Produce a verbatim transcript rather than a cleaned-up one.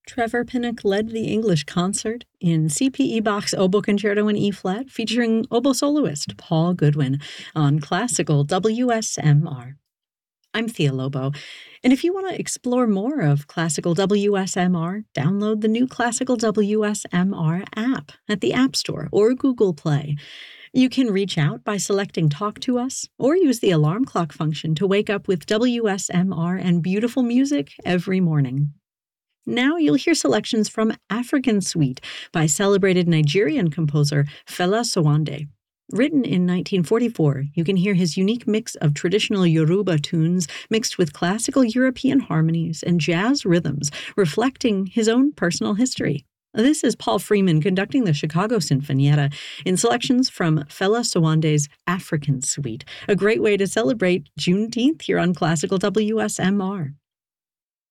Trevor Pinnock led the English concert in C P E Bach's Oboe Concerto in E-flat, featuring oboe soloist Paul Goodwin on classical W S M R. I'm Thea Lobo, and if you want to explore more of classical W S M R, download the new Classical W S M R app at the App Store or Google Play. You can reach out by selecting Talk to Us or use the alarm clock function to wake up with W S M R and beautiful music every morning. Now you'll hear selections from African Suite by celebrated Nigerian composer Fela Sowande. Written in nineteen forty-four, you can hear his unique mix of traditional Yoruba tunes mixed with classical European harmonies and jazz rhythms, reflecting his own personal history. This is Paul Freeman conducting the Chicago Sinfonietta in selections from Fela Sowande's African Suite, a great way to celebrate Juneteenth here on Classical W S M R.